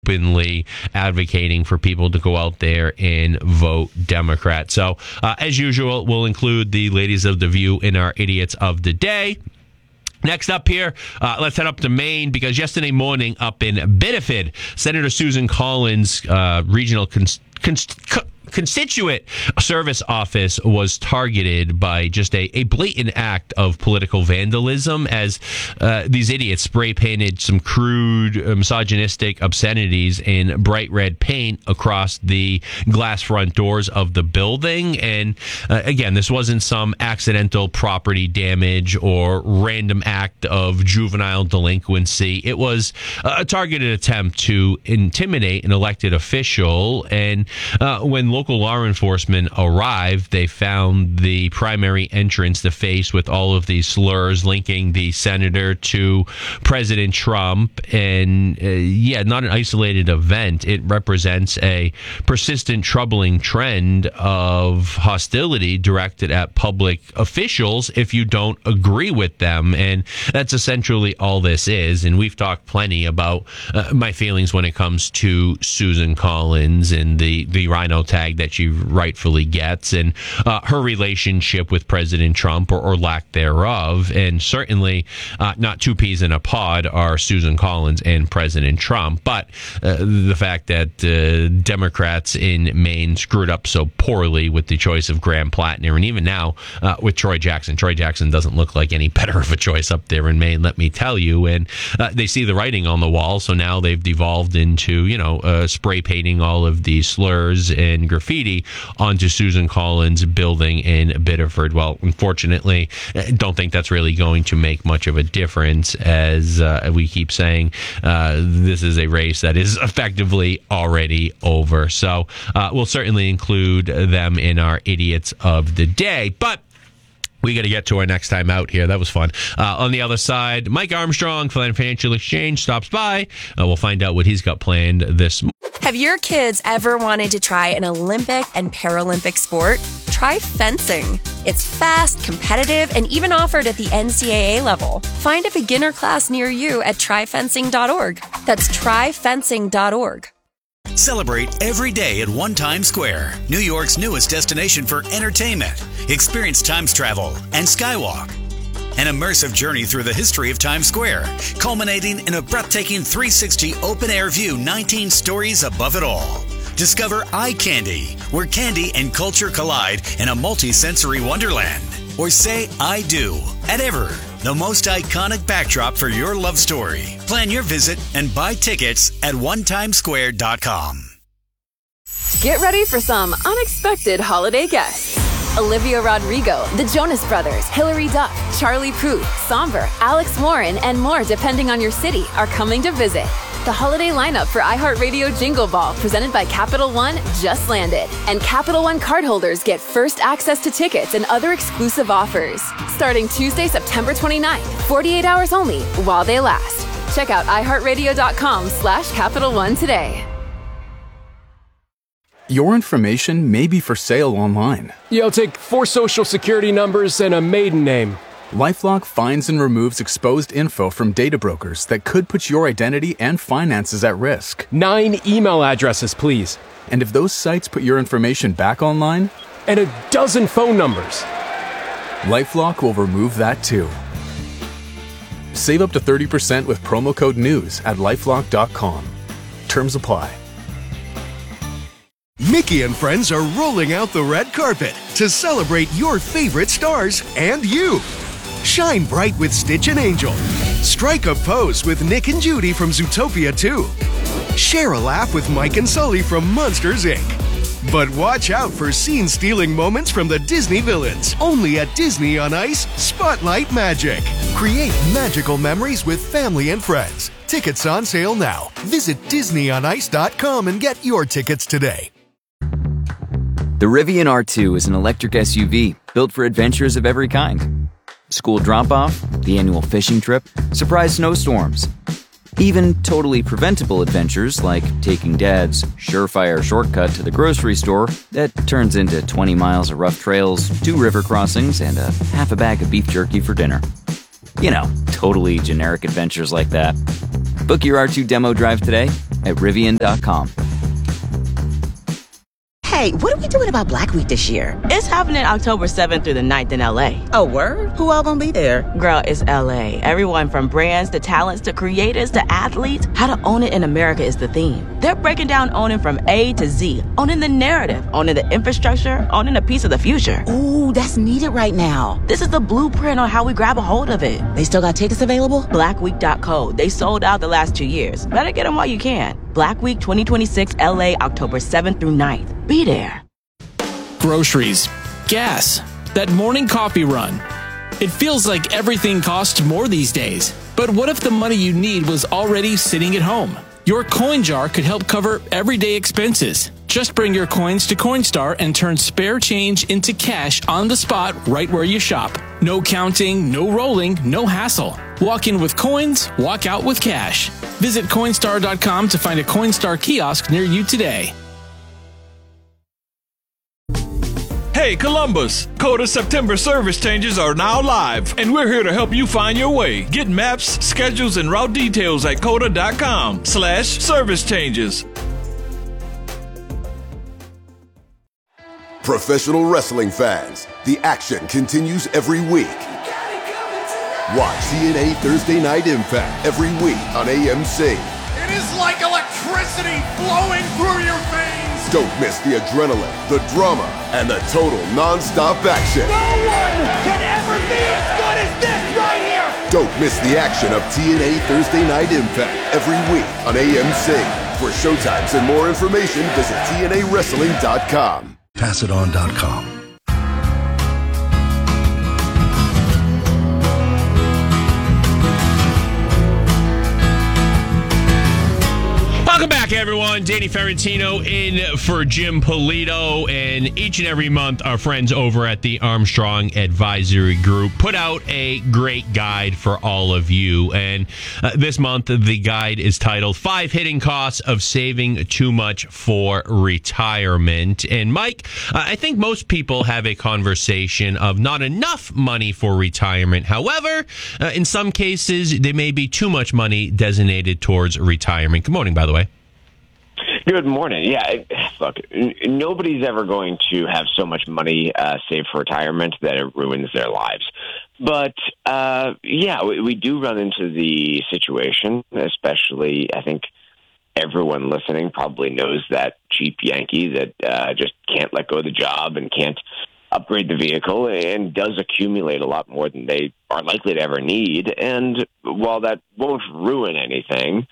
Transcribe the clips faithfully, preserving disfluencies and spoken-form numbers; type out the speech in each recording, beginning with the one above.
openly advocating for people to go out there and vote Democrat. So, uh, as usual, we'll include the ladies of The View in our Idiots of the Day. Next up here, uh, let's head up to Maine, because yesterday morning up in Biddeford, Senator Susan Collins' uh, regional cons- cons- co- constituent service office was targeted by just a, a blatant act of political vandalism as uh, these idiots spray painted some crude, uh, misogynistic obscenities in bright red paint across the glass front doors of the building. And uh, again, this wasn't some accidental property damage or random act of juvenile delinquency. It was a targeted attempt to intimidate an elected official. And uh, when local law enforcement arrived, they found the primary entrance, the face with all of these slurs linking the senator to President Trump. And uh, yeah, not an isolated event. It represents a persistent, troubling trend of hostility directed at public officials if you don't agree with them. And that's essentially all this is. And we've talked plenty about uh, my feelings when it comes to Susan Collins and the, the rhino tag that she rightfully gets, and uh, her relationship with President Trump, or, or lack thereof. And certainly uh, not two peas in a pod are Susan Collins and President Trump. But uh, the fact that uh, Democrats in Maine screwed up so poorly with the choice of Graham Plattner, and even now uh, with Troy Jackson. Troy Jackson doesn't look like any better of a choice up there in Maine, let me tell you. And uh, they see the writing on the wall, so now they've devolved into, you know, uh, spray painting all of these slurs and graffiti onto Susan Collins' building in Biddeford. Well, unfortunately, I don't think that's really going to make much of a difference, as uh, we keep saying, uh, this is a race that is effectively already over. So uh, we'll certainly include them in our Idiots of the Day. But we got to get to our next time out here. That was fun. Uh, on the other side, Mike Armstrong, Financial Exchange, stops by. Uh, we'll find out what he's got planned this morning. Have your kids ever wanted to try an Olympic and Paralympic sport? Try fencing. It's fast, competitive, and even offered at the N C double A level. Find a beginner class near you at try fencing dot org. That's try fencing dot org. Celebrate every day at One Times Square, New York's newest destination for entertainment. Experience Times travel and Skywalk, an immersive journey through the history of Times Square, culminating in a breathtaking three sixty open-air view, nineteen stories above it all. Discover Eye Candy, where candy and culture collide in a multi-sensory wonderland. Or say I do at Ever, the most iconic backdrop for your love story. Plan your visit and buy tickets at one times square dot com. Get ready for some unexpected holiday guests. Olivia Rodrigo, the Jonas Brothers, Hilary Duff, Charlie Puth, Somber, Alex Warren, and more depending on your city are coming to visit. The holiday lineup for iHeartRadio Jingle Ball, presented by Capital One, just landed. And Capital One cardholders get first access to tickets and other exclusive offers. Starting Tuesday, September twenty-ninth, forty-eight hours only, while they last. Check out iHeartRadio.com slash Capital One today. Your information may be for sale online. Yeah, I'll take four social security numbers and a maiden name. LifeLock finds and removes exposed info from data brokers that could put your identity and finances at risk. Nine email addresses, please. And if those sites put your information back online? And a dozen phone numbers. LifeLock will remove that too. Save up to thirty percent with promo code NEWS at lifelock dot com. Terms apply. Mickey and friends are rolling out the red carpet to celebrate your favorite stars and you. Shine bright with Stitch and Angel. Strike a pose with Nick and Judy from Zootopia two. Share a laugh with Mike and Sully from Monsters, Incorporated. But watch out for scene-stealing moments from the Disney villains. Only at Disney on Ice Spotlight Magic. Create magical memories with family and friends. Tickets on sale now. Visit disney on ice dot com and get your tickets today. The Rivian R two is an electric S U V built for adventures of every kind. School drop-off, the annual fishing trip, surprise snowstorms. Even totally preventable adventures like taking Dad's surefire shortcut to the grocery store that turns into twenty miles of rough trails, two river crossings, and a half a bag of beef jerky for dinner. You know, totally generic adventures like that. Book your R two demo drive today at Rivian dot com. Hey, what are we doing about Black Week this year? It's happening October seventh through the ninth in L A. Oh, word? Who all gonna be there? Girl, it's L A. Everyone from brands to talents to creators to athletes. How to own it in America is the theme. They're breaking down owning from A to Z, owning the narrative, owning the infrastructure, owning a piece of the future. Ooh, that's needed right now. This is the blueprint on how we grab a hold of it. They still got tickets available? black week dot co. They sold out the last two years. Better get them while you can. Black Week twenty twenty-six L A, October seventh through ninth. Be there. Groceries, gas, that morning coffee run. It feels like everything costs more these days. But what if the money you need was already sitting at home? Your coin jar could help cover everyday expenses. Just bring your coins to Coinstar and turn spare change into cash on the spot right where you shop. No counting, no rolling, no hassle. Walk in with coins, walk out with cash. Visit Coinstar dot com to find a Coinstar kiosk near you today. Hey Columbus, Coda September service changes are now live, and we're here to help you find your way. Get maps, schedules, and route details at coda dot com slash service changes. Professional wrestling fans, the action continues every week. Watch T N A Thursday Night Impact every week on A M C. It is like electricity flowing through your veins. Don't miss the adrenaline, the drama, and the total non-stop action. No one can ever be as good as this right here. Don't miss the action of T N A Thursday Night Impact every week on A M C. For showtimes and more information, visit T N A wrestling dot com. pass it on dot com. Welcome back, everyone. Danny Ferrantino in for Jim Polito. And each and every month, our friends over at the Armstrong Advisory Group put out a great guide for all of you. And uh, this month, the guide is titled Five Hidden Costs of Saving Too Much for Retirement. And Mike, uh, I think most people have a conversation of not enough money for retirement. However, uh, in some cases, there may be too much money designated towards retirement. Good morning, by the way. Good morning. Yeah, look, n- nobody's ever going to have so much money uh, saved for retirement that it ruins their lives. But, uh, yeah, we, we do run into the situation, especially, I think everyone listening probably knows that Jeep Yankee that uh, just can't let go of the job and can't upgrade the vehicle and does accumulate a lot more than they are likely to ever need. And while that won't ruin anything,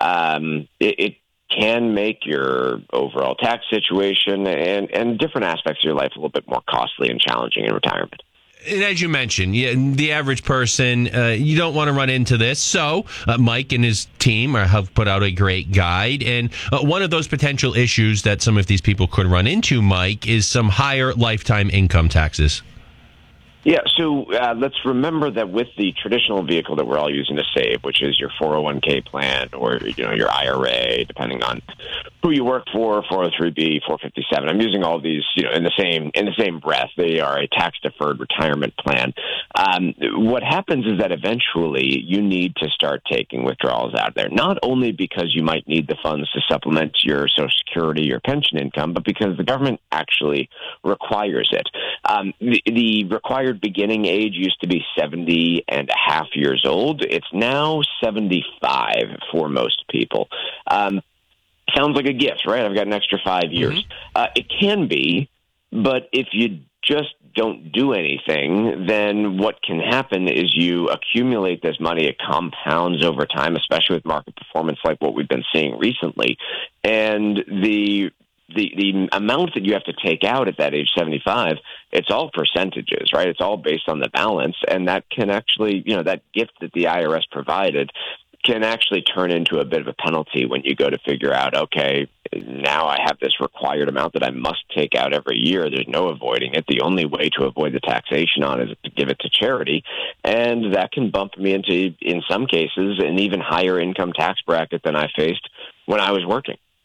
um, it, it can make your overall tax situation and, and different aspects of your life a little bit more costly and challenging in retirement. And as you mentioned, yeah, the average person, uh, you don't want to run into this. So uh, Mike and his team are, have put out a great guide. And uh, one of those potential issues that some of these people could run into, Mike, is some higher lifetime income taxes. Yeah, so uh, let's remember that with the traditional vehicle that we're all using to save, which is your four oh one k plan or you know your I R A, depending on who you work for, four oh three b, four fifty-seven. I'm using all these, you know, in the same in the same breath. They are a tax deferred retirement plan. Um, what happens is that eventually you need to start taking withdrawals out of there, not only because you might need the funds to supplement your Social Security or pension income, but because the government actually requires it. Um, the, the required beginning age used to be seventy and a half years old. It's now seventy-five for most people. Um, sounds like a gift, right? I've got an extra five years. Mm-hmm. Uh, it can be, but if you just don't do anything, then what can happen is you accumulate this money. It compounds over time, especially with market performance like what we've been seeing recently. And the The the amount that you have to take out at that age seventy-five, it's all percentages, right? It's all based on the balance, and that can actually, you know, that gift that the I R S provided can actually turn into a bit of a penalty when you go to figure out, okay, now I have this required amount that I must take out every year. There's no avoiding it. The only way to avoid the taxation on it is to give it to charity, and that can bump me into, in some cases, an even higher income tax bracket than I faced when I was working.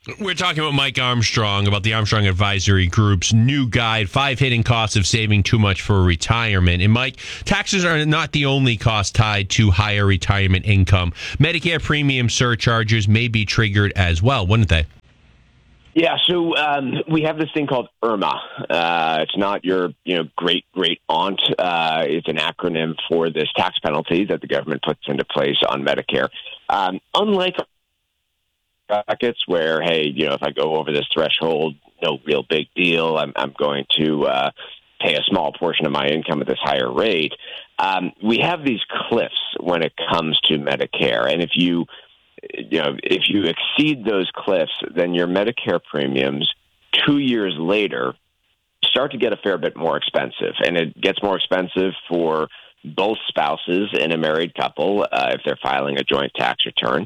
We're talking about Mike Armstrong, about the Armstrong Advisory Group's new guide, Five Hidden Costs of Saving Too Much for Retirement. And Mike, taxes are not the only cost tied to higher retirement income. Medicare premium surcharges may be triggered as well, wouldn't they? Yeah, so um, we have this thing called I R M A. Uh, it's not your, you know, great great aunt. Uh, it's an acronym for this tax penalty that the government puts into place on Medicare. Um, unlike brackets where, hey, you know, if I go over this threshold, no real big deal. I'm, I'm going to uh, pay a small portion of my income at this higher rate. Um, we have these cliffs when it comes to Medicare, and if you, you know, if you exceed those cliffs, then your Medicare premiums two years later start to get a fair bit more expensive, and it gets more expensive for both spouses in a married couple uh, if they're filing a joint tax return.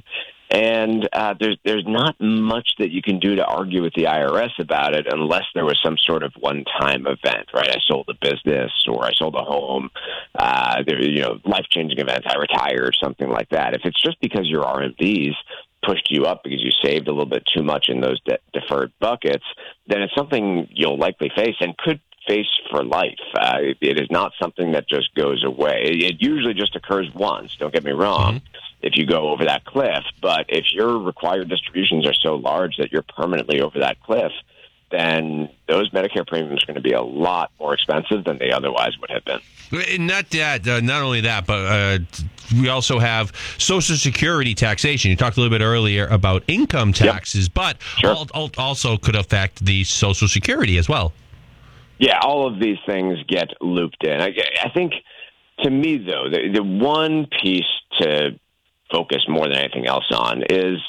And uh, there's there's not much that you can do to argue with the I R S about it unless there was some sort of one-time event, right? I sold a business or I sold a home, uh, there, you know, life-changing events, I retired, something like that. If it's just because your R M Ds pushed you up because you saved a little bit too much in those de- deferred buckets, then it's something you'll likely face and could face for life. Uh, it, it is not something that just goes away. It, it usually just occurs once, don't get me wrong, mm-hmm. if you go over that cliff. But if your required distributions are so large that you're permanently over that cliff, then those Medicare premiums are going to be a lot more expensive than they otherwise would have been. Not that, uh, not only that, but uh, we also have Social Security taxation. You talked a little bit earlier about income taxes, yep. but sure. al- al- also could affect the Social Security as well. Yeah, all of these things get looped in. I, I think, to me, though, the, the one piece to focus more than anything else on is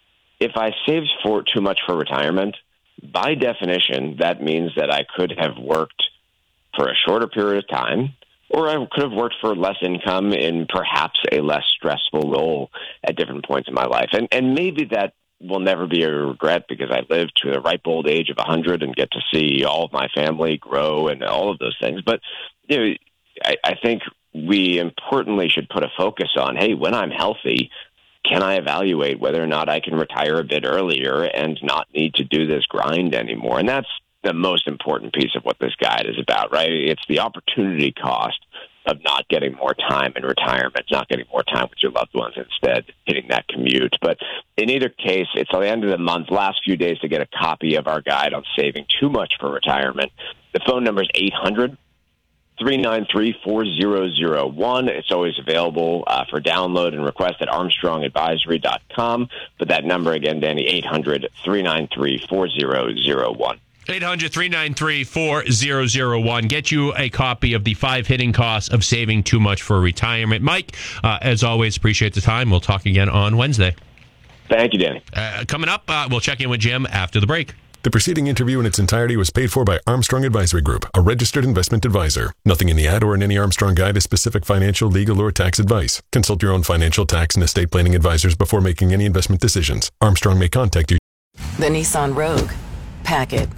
if I saved for too much for retirement, by definition, that means that I could have worked for a shorter period of time, or I could have worked for less income in perhaps a less stressful role at different points in my life. And, and maybe that will never be a regret because I lived to the ripe old age of one hundred and get to see all of my family grow and all of those things. But you know, I, I think we importantly should put a focus on, hey, when I'm healthy, can I evaluate whether or not I can retire a bit earlier and not need to do this grind anymore? And that's the most important piece of what this guide is about, right? It's the opportunity cost of not getting more time in retirement, not getting more time with your loved ones, instead hitting that commute. But in either case, it's at the end of the month, last few days to get a copy of our guide on saving too much for retirement. The phone number is eight hundred, three nine three, four zero zero one. It's always available uh, for download and request at armstrong advisory dot com. But that number again, Danny, eight hundred, three nine three, four zero zero one. eight hundred, three nine three, four zero zero one. Get you a copy of the Five Hidden Costs of Saving Too Much for Retirement. Mike, uh, as always, appreciate the time. We'll talk again on Wednesday. Thank you, Danny. Uh, coming up, uh, we'll check in with Jim after the break. The preceding interview in its entirety was paid for by Armstrong Advisory Group, a registered investment advisor. Nothing in the ad or in any Armstrong guide is specific financial, legal, or tax advice. Consult your own financial, tax, and estate planning advisors before making any investment decisions. Armstrong may contact you. The Nissan Rogue. Pack it.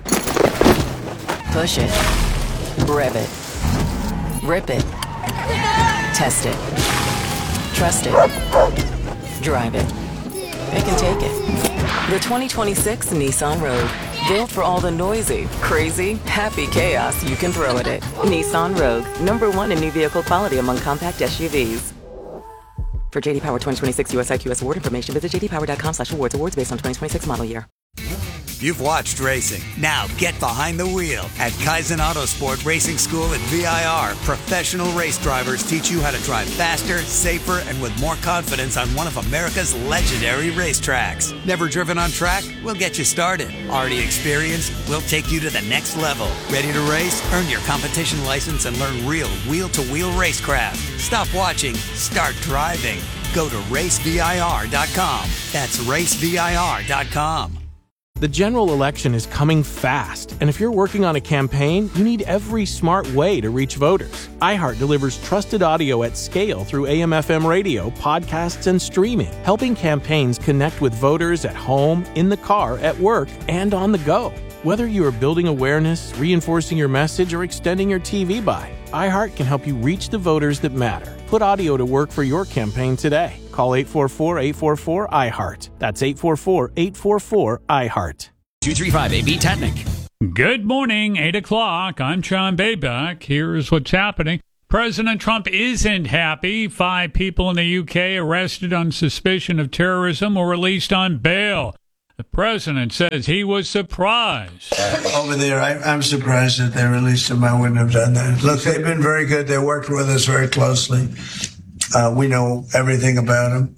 Push it. Rev it. Rip it. Test it. Trust it. Drive it. It can take it. The twenty twenty-six Nissan Rogue. Built for all the noisy, crazy, happy chaos you can throw at it. Nissan Rogue. Number one in new vehicle quality among compact S U Vs. For J D Power twenty twenty-six U S I Q S award information, visit j d power dot com slash awards. Awards based on twenty twenty-six model year. You've watched racing. Now get behind the wheel. At Kaizen Autosport Racing School at V I R, professional race drivers teach you how to drive faster, safer, and with more confidence on one of America's legendary racetracks. Never driven on track? We'll get you started. Already experienced? We'll take you to the next level. Ready to race? Earn your competition license and learn real wheel-to-wheel racecraft. Stop watching. Start driving. Go to race V I R dot com. That's race V I R dot com. The general election is coming fast, and if you're working on a campaign, you need every smart way to reach voters. iHeart delivers trusted audio at scale through A M F M radio, podcasts, and streaming, helping campaigns connect with voters at home, in the car, at work, and on the go. Whether you are building awareness, reinforcing your message, or extending your T V buy, iHeart can help you reach the voters that matter. Put audio to work for your campaign today. Call eight four four, eight four four, I heart. That's eight four four, eight four four, I heart. two three five A B Tatnick. Good morning, eight o'clock. I'm John Bayback. Here's what's happening. President Trump isn't happy. Five people in the U K arrested on suspicion of terrorism were released on bail. The president says he was surprised. Over there, I, I'm surprised that they released him. I wouldn't have done that. Look, they've been very good. They worked with us very closely. Uh, we know everything about them.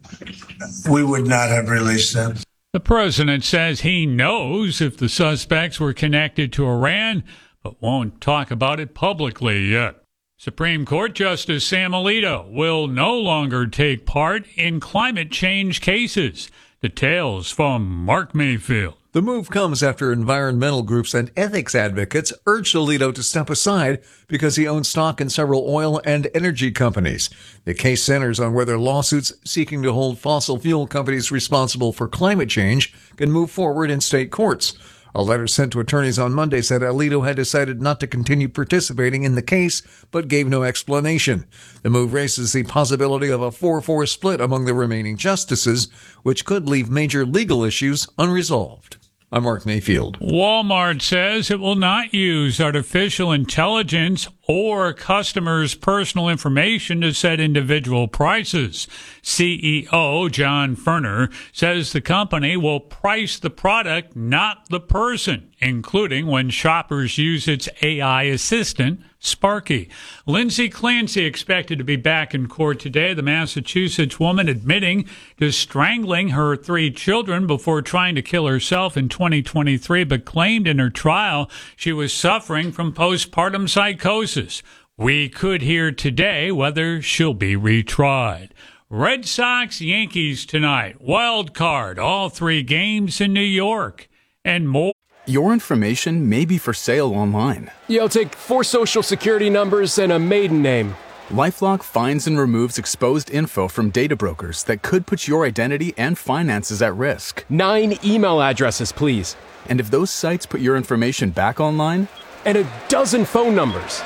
We would not have released them. The president says he knows if the suspects were connected to Iran, but won't talk about it publicly yet. Supreme Court Justice Sam Alito will no longer take part in climate change cases. Details from Mark Mayfield. The move comes after environmental groups and ethics advocates urged Alito to step aside because he owns stock in several oil and energy companies. The case centers on whether lawsuits seeking to hold fossil fuel companies responsible for climate change can move forward in state courts. A letter sent to attorneys on Monday said Alito had decided not to continue participating in the case, but gave no explanation. The move raises the possibility of a four four split among the remaining justices, which could leave major legal issues unresolved. I'm Mark Mayfield. Walmart says it will not use artificial intelligence or customers' personal information to set individual prices. C E O John Furner says the company will price the product, not the person, including when shoppers use its A I assistant, Sparky. Lindsay Clancy expected to be back in court today. The Massachusetts woman admitting to strangling her three children before trying to kill herself in twenty twenty-three, but claimed in her trial she was suffering from postpartum psychosis. We could hear today whether she'll be retried. Red Sox, Yankees tonight. Wild card, all three games in New York. And more. Your information may be for sale online. Yeah, I'll take four social security numbers and a maiden name. LifeLock finds and removes exposed info from data brokers that could put your identity and finances at risk. Nine email addresses, please. And if those sites put your information back online? And a dozen phone numbers.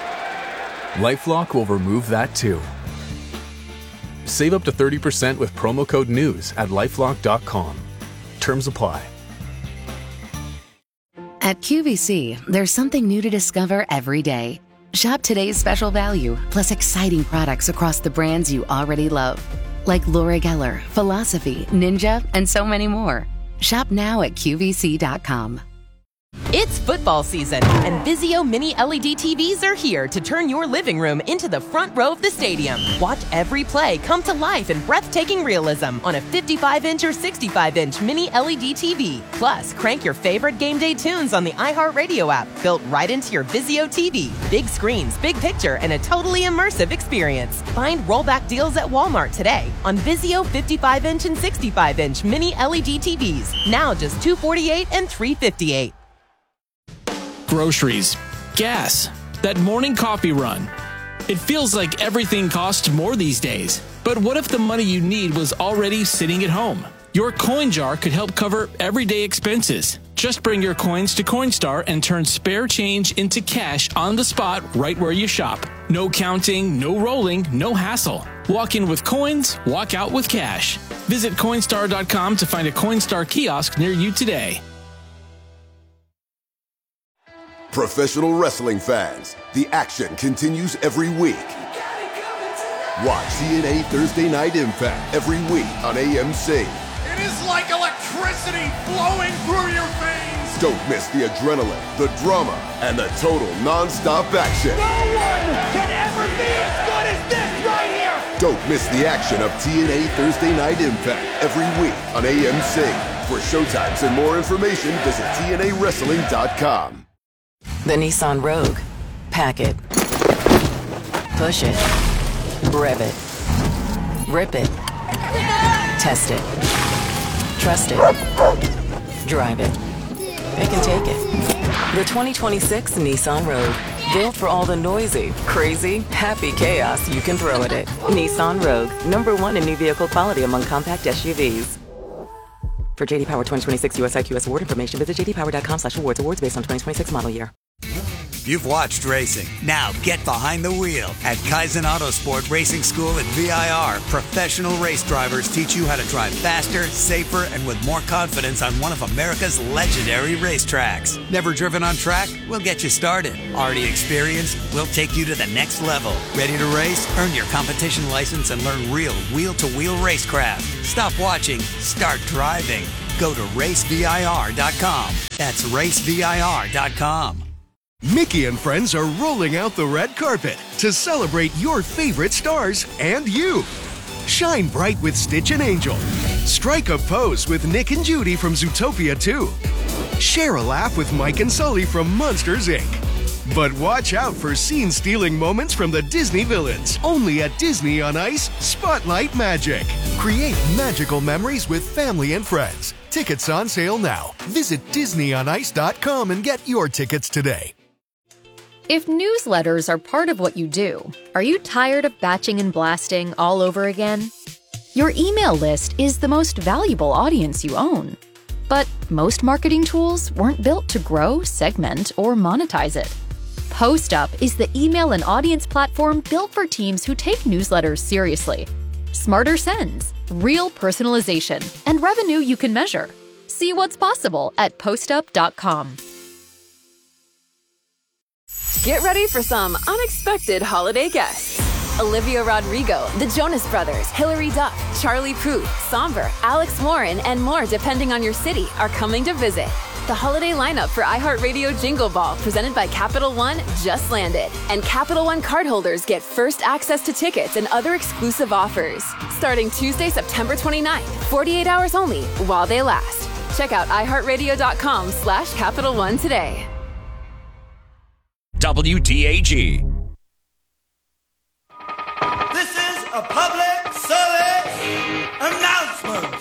LifeLock will remove that too. Save up to thirty percent with promo code NEWS at lifelock dot com. Terms apply. At Q V C, there's something new to discover every day. Shop today's special value, plus exciting products across the brands you already love. Like Laura Geller, Philosophy, Ninja, and so many more. Shop now at Q V C dot com. It's football season, and Vizio Mini L E D T Vs are here to turn your living room into the front row of the stadium. Watch every play come to life in breathtaking realism on a fifty-five inch or sixty-five inch Mini L E D T V. Plus, crank your favorite game day tunes on the iHeartRadio app, built right into your Vizio T V. Big screens, big picture, and a totally immersive experience. Find rollback deals at Walmart today on Vizio fifty-five inch and sixty-five inch Mini L E D T Vs. Now just two hundred forty-eight dollars and three hundred fifty-eight dollars. Groceries, gas, that morning coffee run. It feels like everything costs more these days. But what if the money you need was already sitting at home? Your coin jar could help cover everyday expenses. Just bring your coins to Coinstar and turn spare change into cash on the spot right where you shop. No counting, no rolling, no hassle. Walk in with coins, walk out with cash. Visit Coinstar dot com to find a Coinstar kiosk near you today. Professional wrestling fans, the action continues every week. Watch T N A Thursday Night Impact every week on A M C. It is like electricity flowing through your veins. Don't miss the adrenaline, the drama, and the total non-stop action. No one can ever be as good as this right here. Don't miss the action of T N A Thursday Night Impact every week on A M C. For showtimes and more information, visit T N A wrestling dot com. The Nissan Rogue. Pack it. Push it. Rev it. Rip it. Test it. Trust it. Drive it. Pick and take it. The twenty twenty-six Nissan Rogue. Built for all the noisy, crazy, happy chaos you can throw at it. Nissan Rogue. Number one in new vehicle quality among compact S U Vs. For J D Power twenty twenty-six U S I Q S award information, visit j d power dot com slash awards. Awards based on twenty twenty-six model year. You've watched racing. Now get behind the wheel at Kaizen Autosport Racing School at V I R. Professional race drivers teach you how to drive faster, safer, and with more confidence on one of America's legendary racetracks. Never driven on track? We'll get you started. Already experienced? We'll take you to the next level. Ready to race? Earn your competition license and learn real wheel-to-wheel racecraft. Stop watching. Start driving. Go to race V I R dot com. That's race V I R dot com. Mickey and friends are rolling out the red carpet to celebrate your favorite stars and you. Shine bright with Stitch and Angel. Strike a pose with Nick and Judy from Zootopia two. Share a laugh with Mike and Sully from Monsters, Incorporated. But watch out for scene-stealing moments from the Disney villains. Only at Disney on Ice, Spotlight Magic. Create magical memories with family and friends. Tickets on sale now. Visit disney on ice dot com and get your tickets today. If newsletters are part of what you do, are you tired of batching and blasting all over again? Your email list is the most valuable audience you own. But most marketing tools weren't built to grow, segment, or monetize it. PostUp is the email and audience platform built for teams who take newsletters seriously. Smarter sends, real personalization, and revenue you can measure. See what's possible at postup dot com. Get ready for some unexpected holiday guests. Olivia Rodrigo, the Jonas Brothers, Hilary Duff, Charlie Puth, Somber, Alex Warren, and more depending on your city are coming to visit. The holiday lineup for iHeartRadio Jingle Ball presented by Capital One just landed. And Capital One cardholders get first access to tickets and other exclusive offers. Starting Tuesday, September twenty-ninth, forty-eight hours only while they last. Check out i heart radio dot com slash Capital One today. W T A G. This is a public service announcement.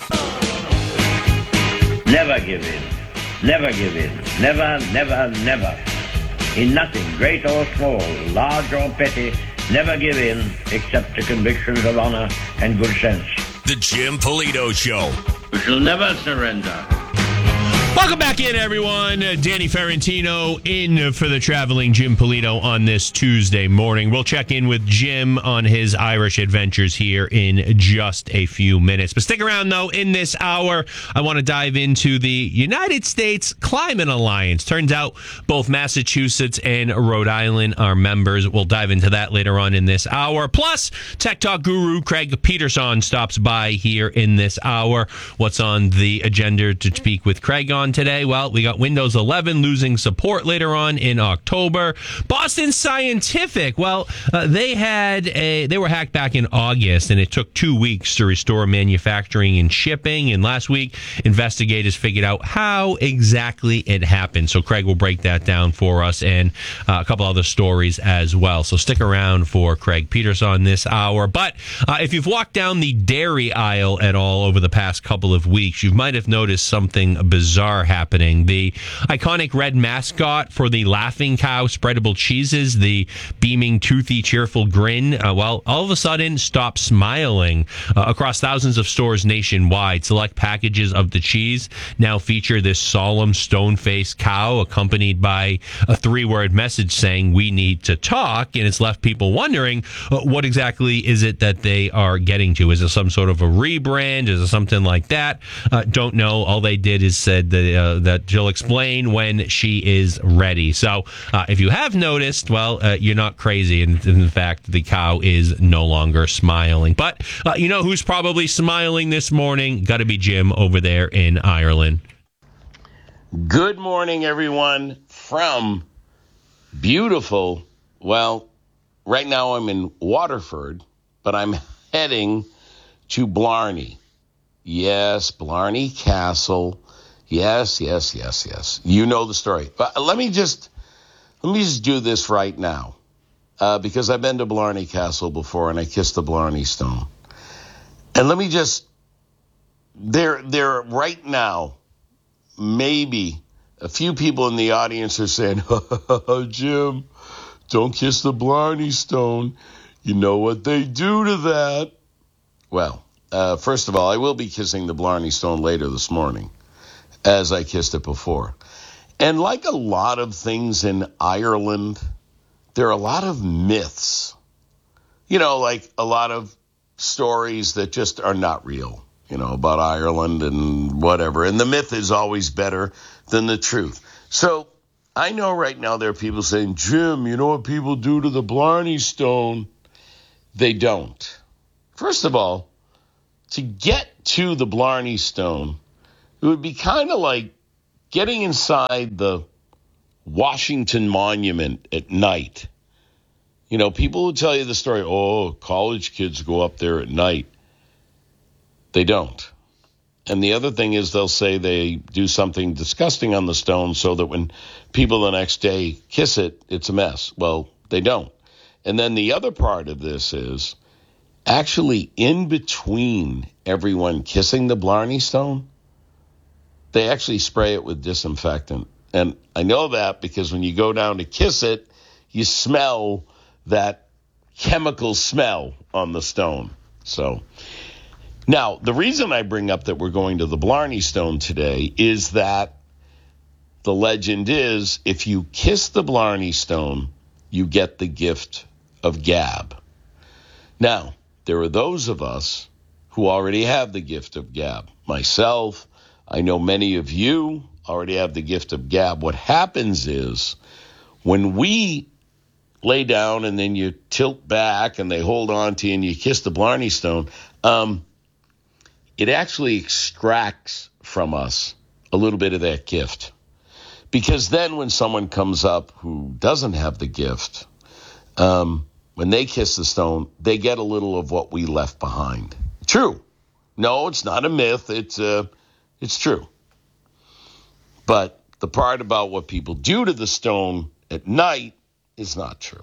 Never give in. Never give in. Never, never, never. In nothing, great or small, large or petty, never give in except to convictions of honor and good sense. The Jim Polito Show. We shall never surrender. Welcome back in, everyone. Uh, Danny Ferrantino in for the traveling Jim Polito on this Tuesday morning. We'll check in with Jim on his Irish adventures here in just a few minutes. But stick around, though. In this hour, I want to dive into the United States Climate Alliance. Turns out both Massachusetts and Rhode Island are members. We'll dive into that later on in this hour. Plus, Tech Talk guru Craig Peterson stops by here in this hour. What's on the agenda to speak with Craig on today? Well, we got Windows eleven losing support later on in October. Boston Scientific, well, uh, they had a they were hacked back in August, and it took two weeks to restore manufacturing and shipping. And last week, investigators figured out how exactly it happened. So Craig will break that down for us, and uh, a couple other stories as well. So stick around for Craig Peterson this hour. But uh, if you've walked down the dairy aisle at all over the past couple of weeks, you might have noticed something bizarre happening. The iconic red mascot for the Laughing Cow spreadable cheeses, the beaming, toothy, cheerful grin, uh, well, all of a sudden stopped smiling. Uh, across thousands of stores nationwide, select packages of the cheese now feature this solemn, stone-faced cow accompanied by a three-word message saying, "We need to talk," and it's left people wondering, uh, what exactly is it that they are getting to? Is it some sort of a rebrand? Is it something like that? Uh, don't know. All they did is said that Uh, that she'll explain when she is ready. So uh, if you have noticed, well, uh, you're not crazy. And in fact, the cow is no longer smiling. But uh, you know who's probably smiling this morning? Got to be Jim over there in Ireland. Good morning, everyone, from beautiful, well, right now I'm in Waterford, but I'm heading to Blarney. Yes, Blarney Castle. Yes, yes, yes, yes. You know the story. But let me just let me just do this right now, uh, because I've been to Blarney Castle before and I kissed the Blarney Stone. And let me just there there right now, maybe a few people in the audience are saying, "Oh, Jim, don't kiss the Blarney Stone. You know what they do to that." Well, uh, first of all, I will be kissing the Blarney Stone later this morning, as I kissed it before. And like a lot of things in Ireland, there are a lot of myths. You know, like a lot of stories that just are not real, you know, about Ireland and whatever. And the myth is always better than the truth. So I know right now there are people saying, Jim, you know what people do to the Blarney Stone? They don't. First of all, to get to the Blarney Stone, it would be kind of like getting inside the Washington Monument at night. You know, people will tell you the story, oh, college kids go up there at night. They don't. And the other thing is they'll say they do something disgusting on the stone so that when people the next day kiss it, it's a mess. Well, they don't. And then the other part of this is actually in between everyone kissing the Blarney Stone, they actually spray it with disinfectant. And I know that because when you go down to kiss it, you smell that chemical smell on the stone. So now, the reason I bring up that we're going to the Blarney Stone today is that the legend is if you kiss the Blarney Stone, you get the gift of gab. Now, there are those of us who already have the gift of gab. Myself, I know many of you already have the gift of gab. What happens is when we lay down and then you tilt back and they hold on to you and you kiss the Blarney Stone, um, it actually extracts from us a little bit of that gift. Because then when someone comes up who doesn't have the gift, um, when they kiss the stone, they get a little of what we left behind. True. No, it's not a myth. It's uh, it's true. But the part about what people do to the stone at night is not true.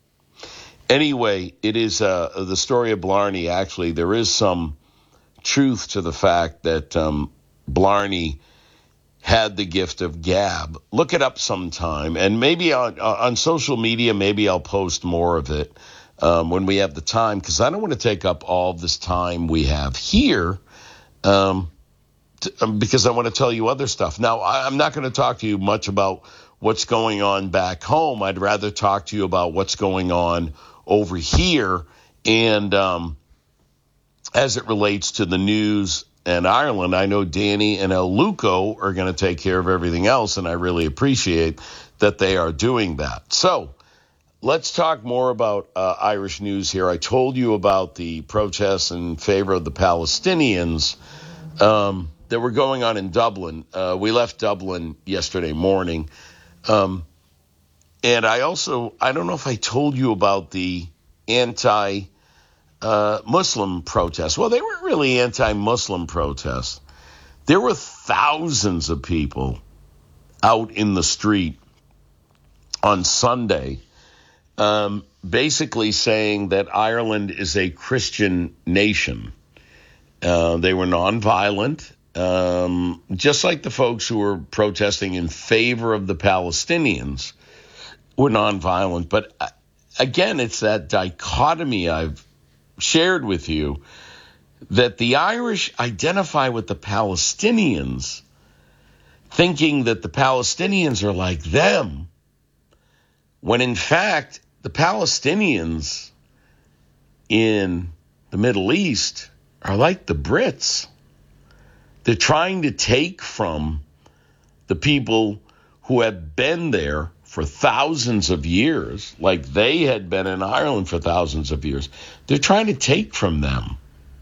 Anyway, it is uh, the story of Blarney. Actually, there is some truth to the fact that um, Blarney had the gift of gab. Look it up sometime, and maybe on, on social media, maybe I'll post more of it um, when we have the time, because I don't want to take up all of this time we have here um, to, um, because I want to tell you other stuff. Now, I, I'm not going to talk to you much about what's going on back home. I'd rather talk to you about what's going on over here and um, as it relates to the news and Ireland. I know Danny and El Luco are going to take care of everything else, and I really appreciate that they are doing that. So let's talk more about uh, Irish news here. I told you about the protests in favor of the Palestinians um, that were going on in Dublin. Uh, we left Dublin yesterday morning. Um, and I also, I don't know if I told you about the anti Uh, Muslim protests. Well, they weren't really anti-Muslim protests. There were thousands of people out in the street on Sunday um, basically saying that Ireland is a Christian nation. Uh, they were nonviolent, um, just like the folks who were protesting in favor of the Palestinians were nonviolent. But uh, again, it's that dichotomy I've shared with you, that the Irish identify with the Palestinians, thinking that the Palestinians are like them, when in fact the Palestinians in the Middle East are like the Brits. They're trying to take from the people who have been there for thousands of years, like they had been in Ireland for thousands of years. They're trying to take from them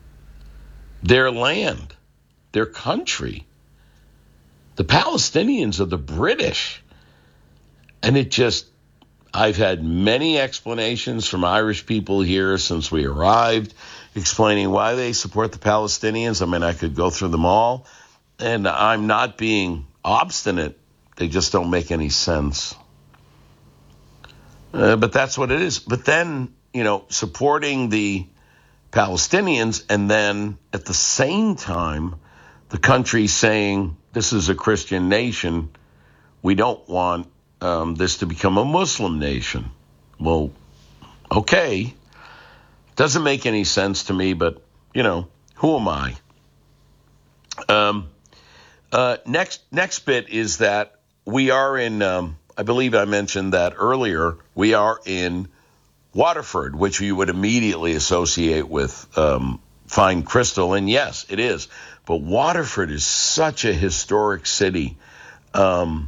their land, their country. The Palestinians are the British. And it just, I've had many explanations from Irish people here since we arrived, explaining why they support the Palestinians. I mean, I could go through them all, and I'm not being obstinate. They just don't make any sense. Uh, but that's what it is. But then, you know, supporting the Palestinians and then at the same time, the country saying this is a Christian nation. We don't want um, this to become a Muslim nation. Well, okay. Doesn't make any sense to me, but, you know, who am I? Um, uh, next, next bit is that we are in, um, I believe I mentioned that earlier, we are in Waterford, which you would immediately associate with um, fine crystal. And yes, it is. But Waterford is such a historic city. Um,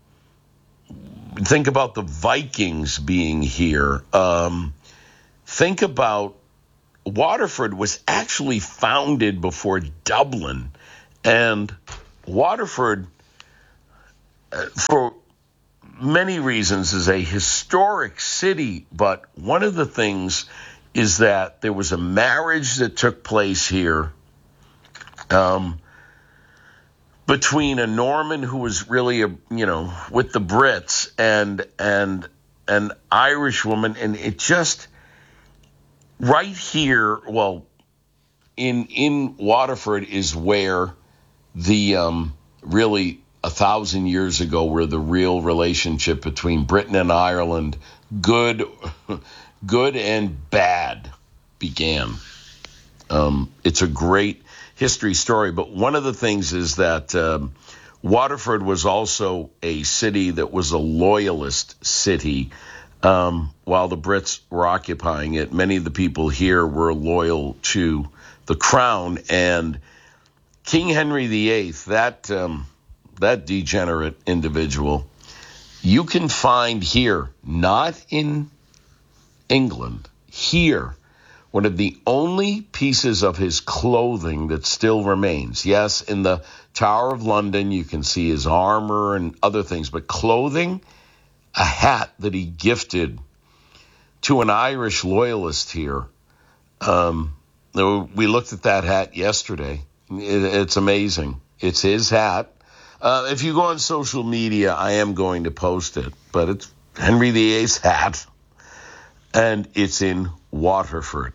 think about the Vikings being here. Um, think about Waterford was actually founded before Dublin. And Waterford, uh, for many reasons, is a historic city. But one of the things is that there was a marriage that took place here um, between a Norman who was really, a, you know, with the Brits and and an Irish woman. And it just, right here, well, in in Waterford is where the um, really a thousand years ago, where the real relationship between Britain and Ireland, good, good and bad, began. Um, it's a great history story, but one of the things is that um, Waterford was also a city that was a loyalist city. Um, while the Brits were occupying it, many of the people here were loyal to the crown, and King Henry the Eighth, that um, that degenerate individual, you can find here, not in England, here, one of the only pieces of his clothing that still remains. Yes, in the Tower of London, you can see his armor and other things, but clothing, a hat that he gifted to an Irish loyalist here. Um, we looked at that hat yesterday. It, it's amazing. It's his hat. Uh, if you go on social media, I am going to post it, but it's Henry the Eighth's hat, and it's in Waterford.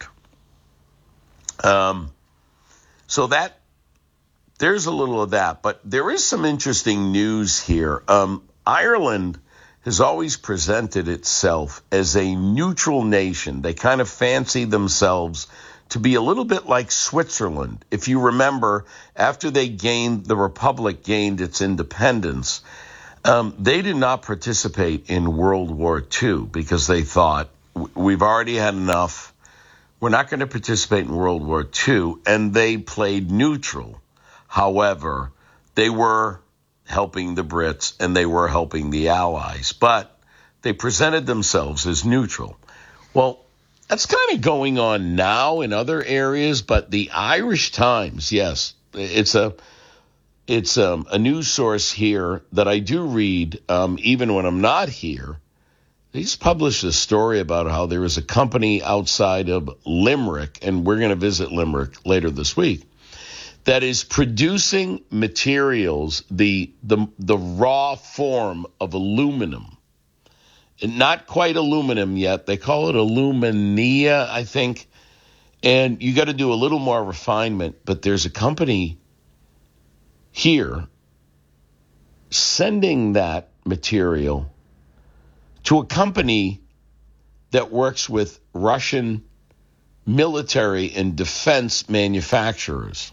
Um, so that, there's a little of that, but there is some interesting news here. Um, Ireland has always presented itself as a neutral nation. They kind of fancy themselves to be a little bit like Switzerland. If you remember, after they gained, the Republic gained its independence, um, they did not participate in World War Two because they thought, we've already had enough. We're not going to participate in World War Two. And they played neutral. However, they were helping the Brits and they were helping the Allies, but they presented themselves as neutral. Well, that's kind of going on now in other areas, but the Irish Times, yes, it's a it's um, a news source here that I do read um, even when I'm not here. They just published a story about how there is a company outside of Limerick, and we're going to visit Limerick later this week, that is producing materials, the the the raw form of aluminum. And not quite aluminum yet. They call it alumina, I think. And you got to do a little more refinement. But there's a company here sending that material to a company that works with Russian military and defense manufacturers.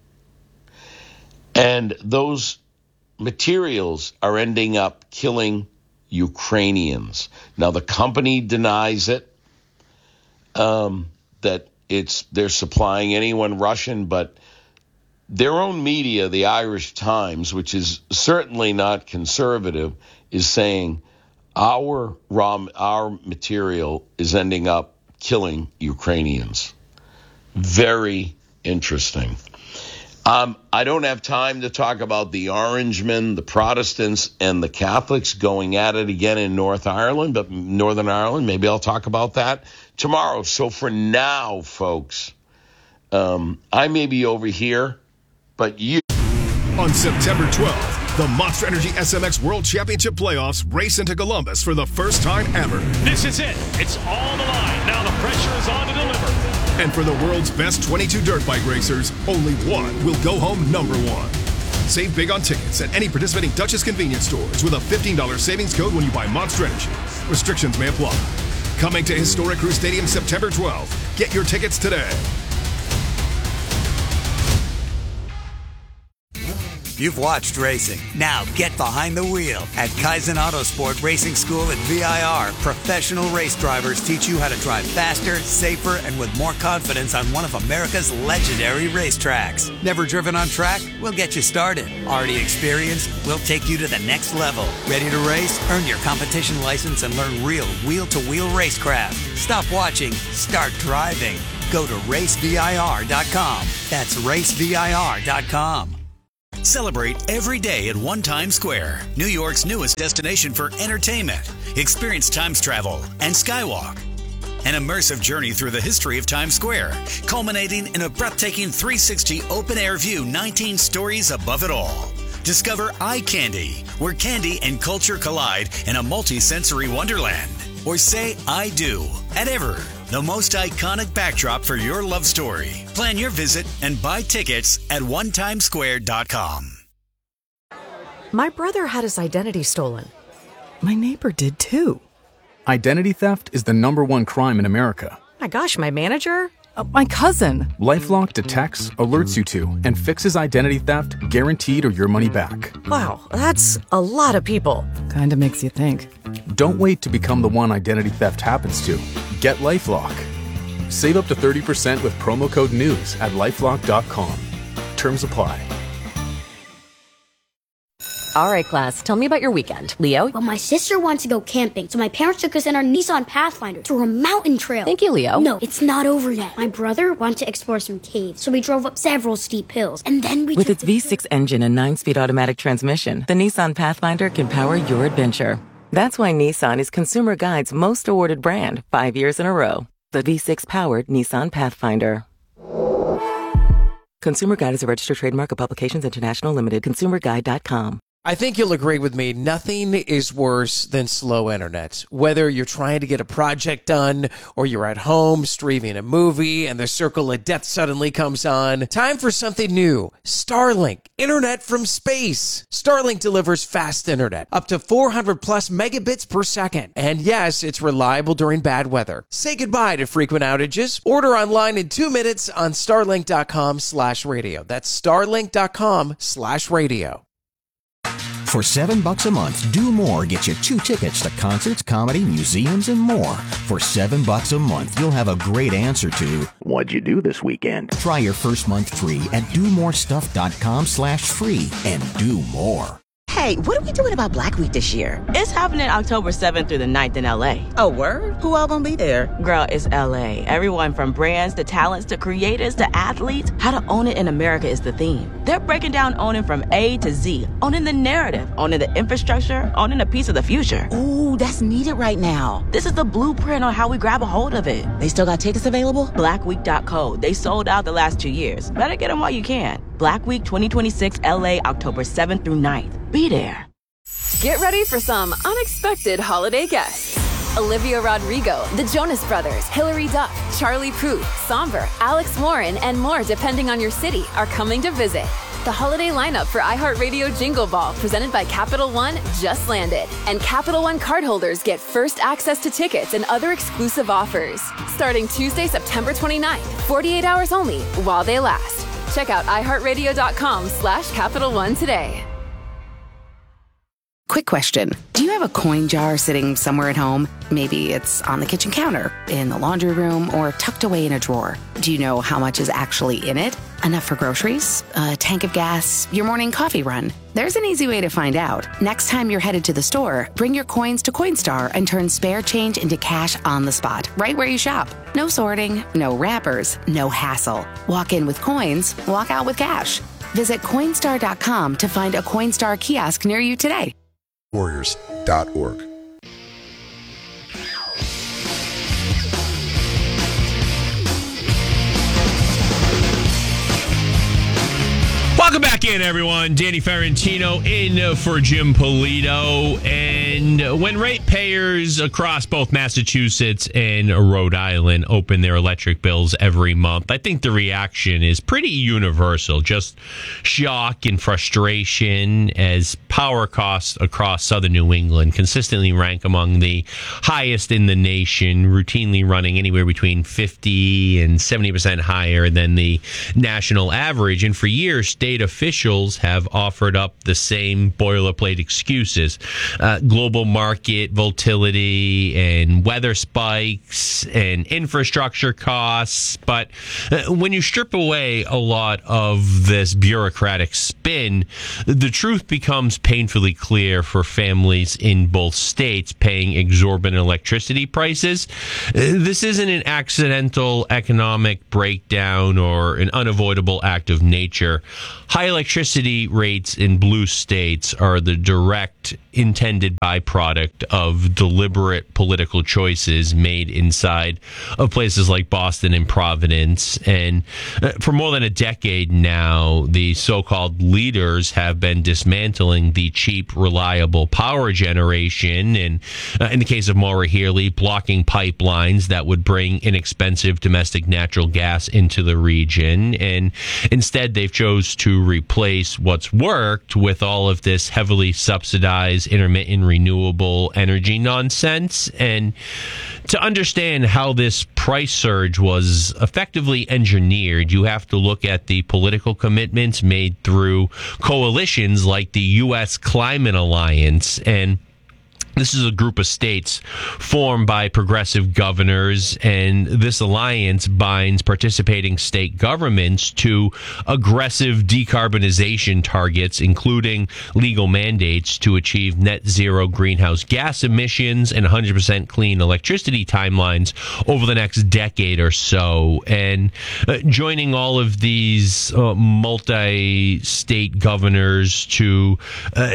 And those materials are ending up killing Ukrainians. Now, the company denies it, um, that it's they're supplying anyone Russian, but their own media, the Irish Times, which is certainly not conservative, is saying our raw, our material is ending up killing Ukrainians. Very interesting. Um, I don't have time to talk about the Orangemen, the Protestants, and the Catholics going at it again in North Ireland, but Northern Ireland, maybe I'll talk about that tomorrow. So for now, folks, um, I may be over here, but you... On September twelfth, the Monster Energy S M X World Championship Playoffs race into Columbus for the first time ever. This is it. It's all the line. Now the pressure is on to deliver. And for the world's best twenty-two dirt bike racers, only one will go home number one. Save big on tickets at any participating Dutchess convenience stores with a fifteen dollars savings code when you buy Monster Energy. Restrictions may apply. Coming to Historic Crew Stadium September twelfth. Get your tickets today. You've watched racing. Now get behind the wheel. At Kaizen Autosport Racing School at V I R, professional race drivers teach you how to drive faster, safer, and with more confidence on one of America's legendary racetracks. Never driven on track? We'll get you started. Already experienced? We'll take you to the next level. Ready to race? Earn your competition license and learn real wheel-to-wheel racecraft. Stop watching. Start driving. Go to race V I R dot com. That's race V I R dot com. Celebrate every day at One Times Square, New York's newest destination for entertainment. Experience Times Travel and Skywalk. An immersive journey through the history of Times Square, culminating in a breathtaking three sixty open-air view, nineteen stories above it all. Discover Eye Candy, where candy and culture collide in a multi-sensory wonderland. Or say I do at Ever, the most iconic backdrop for your love story. Plan your visit and buy tickets at one times square dot com. My brother had his identity stolen. My neighbor did too. Identity theft is the number one crime in America. My gosh, my manager? Uh, my cousin. LifeLock detects, alerts you to, and fixes identity theft guaranteed or your money back. Wow, that's a lot of people. Kinda makes you think. Don't wait to become the one identity theft happens to. Get LifeLock. Save up to thirty percent with promo code NEWS at lifelock dot com. Terms apply. All right, class, tell me about your weekend. Leo? Well, my sister wanted to go camping, so my parents took us in our Nissan Pathfinder through a mountain trail. Thank you, Leo. No, it's not over yet. My brother wanted to explore some caves, so we drove up several steep hills, and then we With took its V six engine and nine-speed automatic transmission, the Nissan Pathfinder can power your adventure. That's why Nissan is Consumer Guide's most awarded brand, five years in a row. The V six-powered Nissan Pathfinder. Consumer Guide is a registered trademark of Publications International Limited. consumer guide dot com. I think you'll agree with me. Nothing is worse than slow internet. Whether you're trying to get a project done or you're at home streaming a movie and the circle of death suddenly comes on, time for something new. Starlink, internet from space. Starlink delivers fast internet, up to four hundred plus megabits per second. And yes, it's reliable during bad weather. Say goodbye to frequent outages. Order online in two minutes on starlink dot com slash radio. That's starlink dot com slash radio. For seven bucks a month, Do More gets you two tickets to concerts, comedy, museums, and more. For seven bucks a month, you'll have a great answer to what'd you do this weekend? Try your first month free at do more stuff dot com slash free and do more. Hey, what are we doing about Black Week this year? It's happening October seventh through the ninth in L A. Oh, word? Who all gonna be there? Girl, it's L A. Everyone from brands to talents to creators to athletes. How to own it in America is the theme. They're breaking down owning from A to Z. Owning the narrative, owning the infrastructure, owning a piece of the future. Ooh, that's needed right now. This is the blueprint on how we grab a hold of it. They still got tickets available? black week dot co. They sold out the last two years. Better get them while you can. Black Week twenty twenty-six L A, October seventh through ninth. Be there. Get ready for some unexpected holiday guests. Olivia Rodrigo, the Jonas Brothers, Hilary Duff, Charlie Puth, Somber, Alex Warren, and more depending on your city are coming to visit. The holiday lineup for iHeartRadio Jingle Ball presented by Capital One just landed. And Capital One cardholders get first access to tickets and other exclusive offers. Starting Tuesday, September twenty-ninth, forty-eight hours only while they last. Check out iHeartRadio.com slash Capital One today. Quick question. Do you have a coin jar sitting somewhere at home? Maybe it's on the kitchen counter, in the laundry room, or tucked away in a drawer. Do you know how much is actually in it? Enough for groceries? A tank of gas? Your morning coffee run? There's an easy way to find out. Next time you're headed to the store, bring your coins to Coinstar and turn spare change into cash on the spot, right where you shop. No sorting, no wrappers, no hassle. Walk in with coins, walk out with cash. Visit Coinstar dot com to find a Coinstar kiosk near you today. Warriors dot org. Welcome back in, everyone. Danny Ferrantino in for Jim Polito. And And when ratepayers across both Massachusetts and Rhode Island open their electric bills every month, I think the reaction is pretty universal. Just shock and frustration as power costs across southern New England consistently rank among the highest in the nation, routinely running anywhere between fifty and seventy percent higher than the national average. And for years, state officials have offered up the same boilerplate excuses. Uh, global market volatility and weather spikes and infrastructure costs. But uh, when you strip away a lot of this bureaucratic spin, the truth becomes painfully clear for families in both states paying exorbitant electricity prices. Uh, this isn't an accidental economic breakdown or an unavoidable act of nature. High electricity rates in blue states are the direct intended byproduct of deliberate political choices made inside of places like Boston and Providence. And for more than a decade now, the so-called leaders have been dismantling the cheap, reliable power generation. And uh, in the case of Maura Healey, blocking pipelines that would bring inexpensive domestic natural gas into the region. And instead, they've chose to replace what's worked with all of this heavily subsidized intermittent renewable energy nonsense. And to understand how this price surge was effectively engineered, you have to look at the political commitments made through coalitions like the U S Climate Alliance. And this is a group of states formed by progressive governors, and this alliance binds participating state governments to aggressive decarbonization targets, including legal mandates to achieve net zero greenhouse gas emissions and one hundred percent clean electricity timelines over the next decade or so. And uh, joining all of these uh, multi-state governors to uh,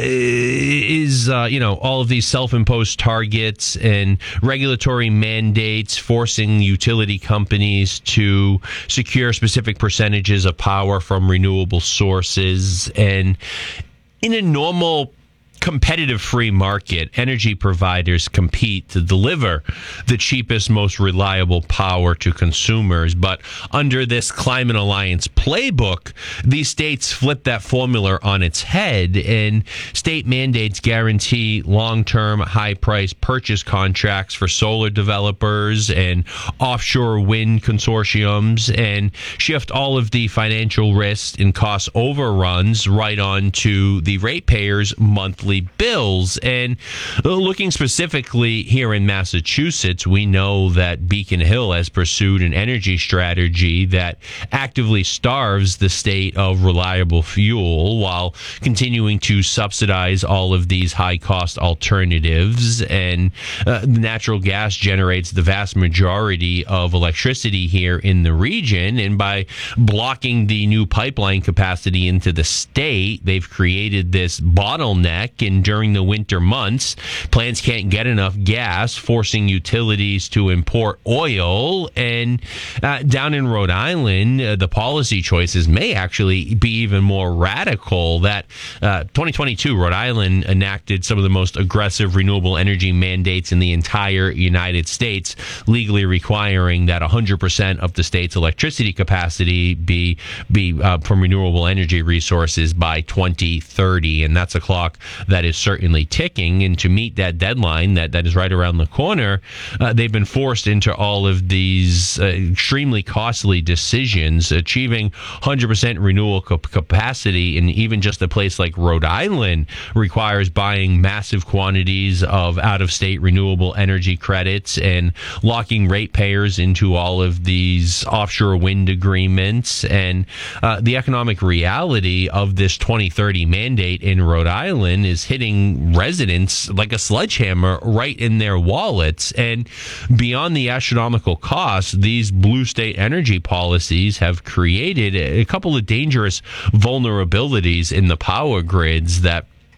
is, uh, you know, all of these self imposed targets and regulatory mandates forcing utility companies to secure specific percentages of power from renewable sources. And in a normal competitive free market, energy providers compete to deliver the cheapest, most reliable power to consumers. But under this Climate Alliance playbook, these states flip that formula on its head, and state mandates guarantee long-term, high-price purchase contracts for solar developers and offshore wind consortiums, and shift all of the financial risks and cost overruns right onto the ratepayers' monthly bills. And looking specifically here in Massachusetts, we know that Beacon Hill has pursued an energy strategy that actively starves the state of reliable fuel while continuing to subsidize all of these high-cost alternatives. And uh, natural gas generates the vast majority of electricity here in the region. And by blocking the new pipeline capacity into the state, they've created this bottleneck. And during the winter months, plants can't get enough gas, forcing utilities to import oil. And uh, down in Rhode Island, uh, the policy choices may actually be even more radical. That uh, twenty twenty-two, Rhode Island enacted some of the most aggressive renewable energy mandates in the entire United States, legally requiring that one hundred percent of the state's electricity capacity be be uh, from renewable energy resources by twenty thirty. And that's a clock that is certainly ticking. And to meet that deadline that, that is right around the corner, uh, they've been forced into all of these uh, extremely costly decisions. Achieving one hundred percent renewable capacity in even just a place like Rhode Island requires buying massive quantities of out-of-state renewable energy credits and locking ratepayers into all of these offshore wind agreements. And uh, the economic reality of this twenty thirty mandate in Rhode Island is hitting residents like a sledgehammer right in their wallets. And beyond the astronomical costs, these blue state energy policies have created a couple of dangerous vulnerabilities in the power grids that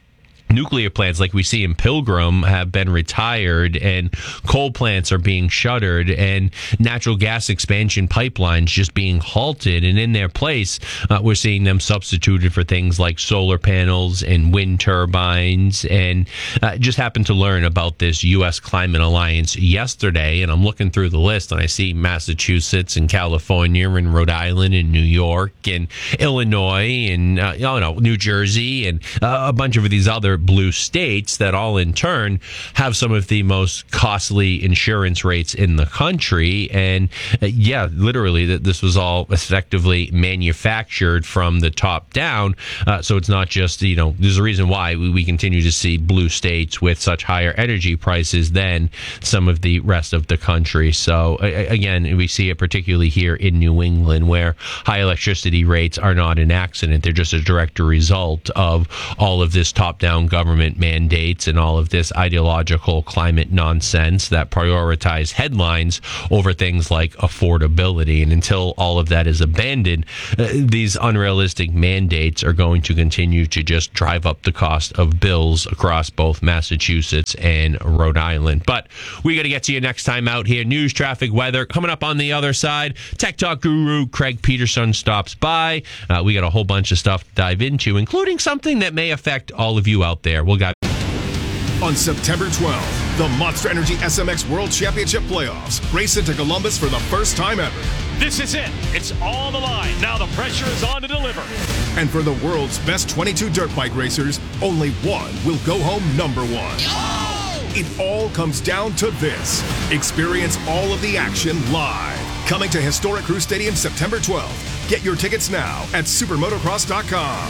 nuclear plants like we see in Pilgrim have been retired, and coal plants are being shuttered, and natural gas expansion pipelines just being halted, and in their place uh, we're seeing them substituted for things like solar panels and wind turbines. And uh, just happened to learn about this U S Climate Alliance yesterday, and I'm looking through the list and I see Massachusetts and California and Rhode Island and New York and Illinois and uh, you know, New Jersey and uh, a bunch of these other blue states that all in turn have some of the most costly insurance rates in the country. And uh, yeah, literally that this was all effectively manufactured from the top down. Uh, so it's not just, you know, there's a reason why we, we continue to see blue states with such higher energy prices than some of the rest of the country. So uh, again, we see it particularly here in New England, where high electricity rates are not an accident. They're just a direct result of all of this top down government mandates and all of this ideological climate nonsense that prioritize headlines over things like affordability. And until all of that is abandoned, uh, these unrealistic mandates are going to continue to just drive up the cost of bills across both Massachusetts and Rhode Island. But we got to get to you next time out here. News, traffic, weather. Coming up on the other side, Tech Talk guru Craig Peterson stops by. Uh, we got a whole bunch of stuff to dive into, including something that may affect all of you out there. We'll got on September twelfth, the Monster Energy S M X World Championship Playoffs race into Columbus for the first time ever. This is it. It's all on the line. Now the pressure is on to deliver. And for the world's best twenty-two dirt bike racers, only one will go home number one. Oh! It all comes down to this. Experience all of the action live. Coming to historic Crew Stadium September twelfth. Get your tickets now at supermotocross dot com.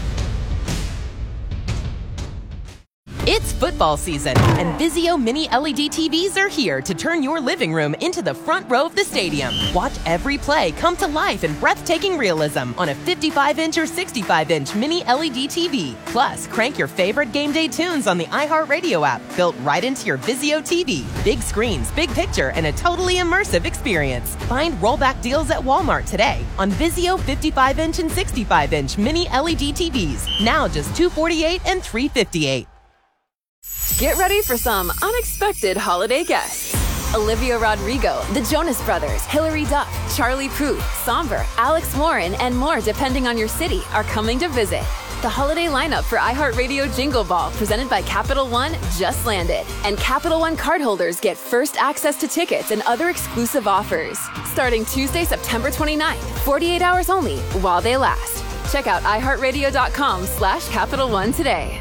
It's football season, and Vizio Mini L E D T Vs are here to turn your living room into the front row of the stadium. Watch every play come to life in breathtaking realism on a fifty-five inch or sixty-five inch Mini L E D T V. Plus, crank your favorite game day tunes on the iHeartRadio app, built right into your Vizio T V. Big screens, big picture, and a totally immersive experience. Find rollback deals at Walmart today on Vizio fifty-five inch and sixty-five inch Mini L E D T Vs. Now just two hundred forty-eight dollars and three hundred fifty-eight dollars. Get ready for some unexpected holiday guests. Olivia Rodrigo, the Jonas Brothers, Hilary Duff, Charlie Puth, Somber, Alex Warren, and more depending on your city are coming to visit. The holiday lineup for iHeartRadio Jingle Ball, presented by Capital One, just landed. And Capital One cardholders get first access to tickets and other exclusive offers. Starting Tuesday, September twenty-ninth, forty-eight hours only, while they last. Check out iHeartRadio.com slash Capital One today.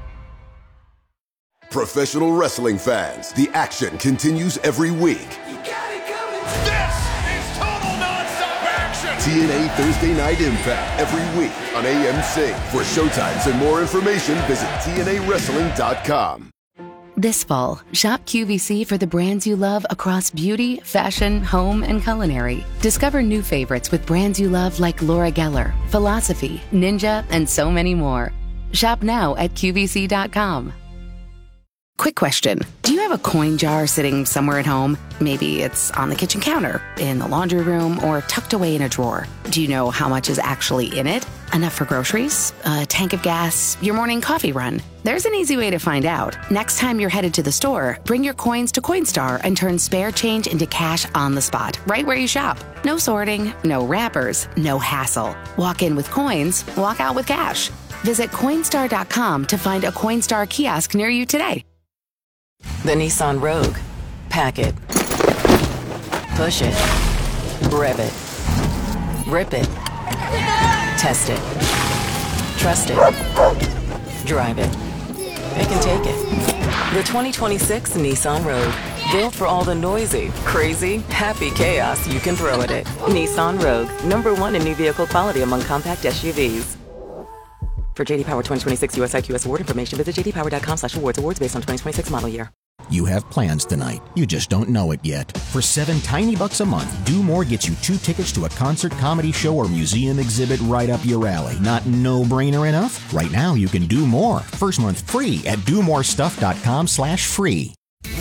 Professional wrestling fans, the action continues every week. You got it coming. This is total nonstop action. T N A Thursday Night Impact every week on A M C. For showtimes and more information, visit T N A wrestling dot com. This fall, shop Q V C for the brands you love across beauty, fashion, home, and culinary. Discover new favorites with brands you love like Laura Geller, Philosophy, Ninja, and so many more. Shop now at Q V C dot com. Quick question. Do you have a coin jar sitting somewhere at home? Maybe it's on the kitchen counter, in the laundry room, or tucked away in a drawer. Do you know how much is actually in it? Enough for groceries? A tank of gas? Your morning coffee run? There's an easy way to find out. Next time you're headed to the store, bring your coins to Coinstar and turn spare change into cash on the spot, right where you shop. No sorting, no wrappers, no hassle. Walk in with coins, walk out with cash. Visit Coinstar dot com to find a Coinstar kiosk near you today. The Nissan Rogue. Pack it. Push it. Rev it. Rip it. Test it. Trust it. Drive it. It can take it. The twenty twenty-six Nissan Rogue. Built for all the noisy, crazy, happy chaos you can throw at it. Nissan Rogue. Number one in new vehicle quality among compact S U Vs. For J D Power twenty twenty-six U S I Q S award information, visit j d power dot com slash awards. Awards based on twenty twenty-six model year. You have plans tonight. You just don't know it yet. For seven tiny bucks a month, Do More gets you two tickets to a concert, comedy show, or museum exhibit right up your alley. Not no-brainer enough? Right now, you can do more. First month free at do more stuff dot com slash free.